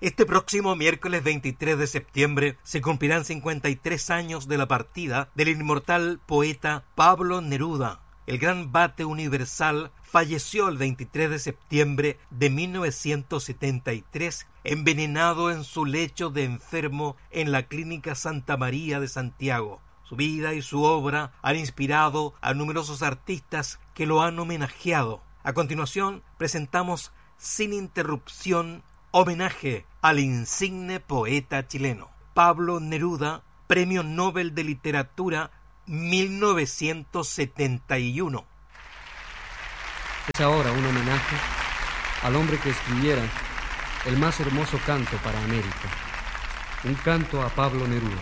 Este próximo miércoles 23 de septiembre se cumplirán 53 años de la partida del inmortal poeta Pablo Neruda. El gran Bate Universal falleció el 23 de septiembre de 1973, envenenado en su lecho de enfermo en la Clínica Santa María de Santiago. Su vida y su obra han inspirado a numerosos artistas que lo han homenajeado. A continuación, presentamos Sin Interrupción, homenaje al insigne poeta chileno. Pablo Neruda, Premio Nobel de Literatura 1971. Es ahora un homenaje al hombre que escribiera el más hermoso canto para América, un canto a Pablo Neruda.